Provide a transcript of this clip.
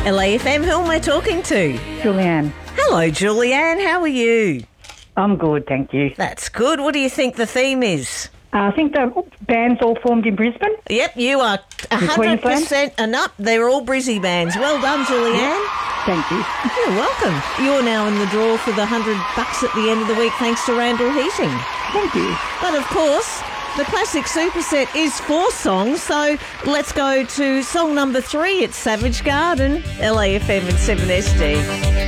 LAFM, who am I talking to? Julianne. Hello, Julianne. How are you? I'm good, thank you. That's good. What do you think the theme is? I think the band's all formed in Brisbane. Yep, you are 100% and up. They're all Brizzy bands. Well done, Julianne. Thank you. You're welcome. You're now in the draw for the $100 at the end of the week thanks to Randall Heating. Thank you. But of course, the classic superset is 4 songs, so let's go to song number 3. It's Savage Garden, LAFM and 7SD.